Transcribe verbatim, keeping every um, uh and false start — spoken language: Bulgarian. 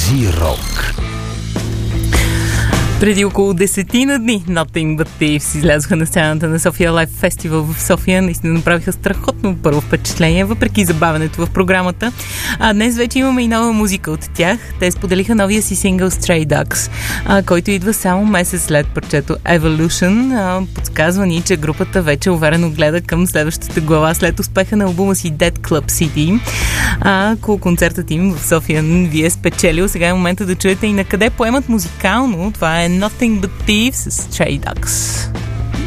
Джи Рок. Преди около десетина дни Nothing But Thieves излязоха на сцената на София Лайв Фестивал в София. Наистина направиха страхотно първо впечатление, въпреки забавянето в програмата. А днес вече имаме и нова музика от тях. Те споделиха новия си сингъл Stray Dogs, а, който идва само месец след парчето Evolution. А, подсказва ни, че групата вече уверено гледа към следващата глава след успеха на албума си Dead Club City. А, ако концертът им в София ви е спечелил, сега е момента да чуете и на къде поемат музикално. Това е Nothing But Thieves с Stray Dogs.